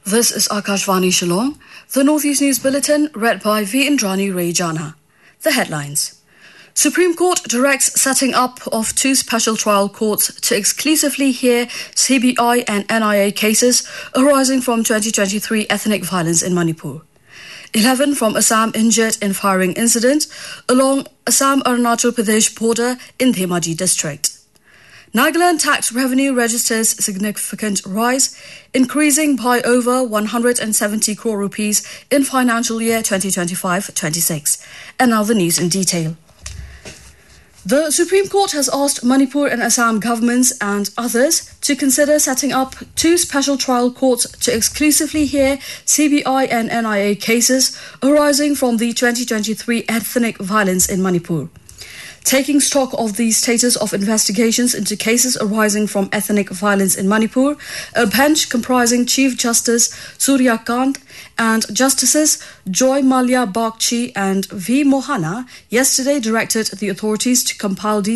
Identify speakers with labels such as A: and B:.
A: This is Akashvani Shillong, the Northeast News Bulletin, read by V. Indrani Rayjana. The headlines. Supreme Court directs setting up of 2 special trial courts to exclusively hear CBI and NIA cases arising from 2023 ethnic violence in Manipur. 11 from Assam injured in firing incident along Assam-Arunachal Pradesh border in Dhemaji district. Nagaland tax revenue registers significant rise, increasing by over 170 crore rupees in financial year 2025-26. And now the news in detail. The Supreme Court has asked Manipur and Assam governments and others to consider setting up 2 special trial courts to exclusively hear CBI and NIA cases arising from the 2023 ethnic violence in Manipur. Taking stock of the status of investigations into cases arising from ethnic violence in Manipur, a bench comprising Chief Justice Surya Kant and Justices Joy Malia Bagchi and V. Mohana yesterday directed the authorities to compile